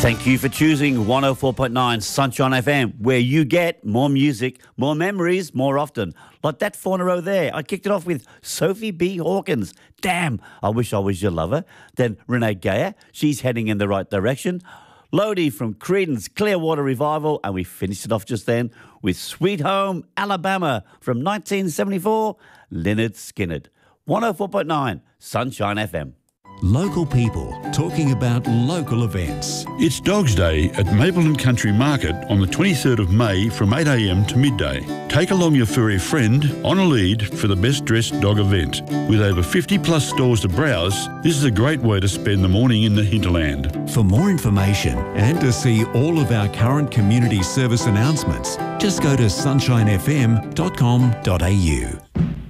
Thank you for choosing 104.9 Sunshine FM, where you get more music, more memories, more often. Like that 4 in a row there. I kicked it off with Sophie B. Hawkins. Damn, I wish I was your lover. Then Renee Gayer, she's heading in the right direction. Lodi from Creedence Clearwater Revival, and we finished it off just then with Sweet Home Alabama from 1974, Lynyrd Skynyrd. 104.9 Sunshine FM. Local people talking about local events. It's Dogs Day at Mapleton Country Market on the 23rd of May from 8 a.m. to midday. Take along your furry friend on a lead for the best dressed dog event. With over 50 plus stores to browse, this is a great way to spend the morning in the hinterland. For more information and to see all of our current community service announcements, just go to sunshinefm.com.au.